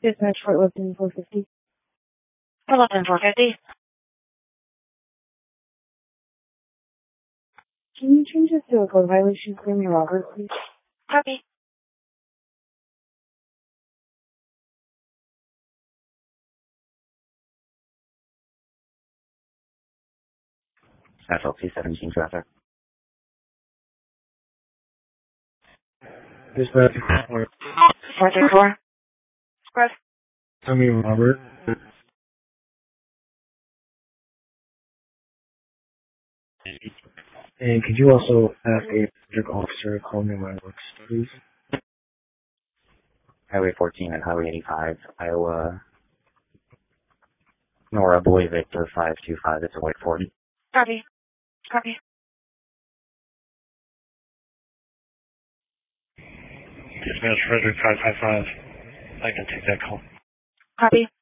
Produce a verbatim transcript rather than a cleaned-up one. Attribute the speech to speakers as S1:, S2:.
S1: Dispatch Fort Lipton four fifty.
S2: Fort Lipton four fifty.
S1: Can you change this to a code violation for me, Robert, please?
S2: Copy.
S3: F L T seventeen traffic.
S4: Dispatch
S2: four three four. Express.
S4: Tell me, Robert. And could you also ask a district officer to call me my work, please?
S3: Highway fourteen and Highway eighty-five, Iowa. Nora Boy Victor five two five. It's a white Ford.
S2: Copy. Copy.
S4: Dispatch Frederick five five five. I can take that call.
S2: Copy.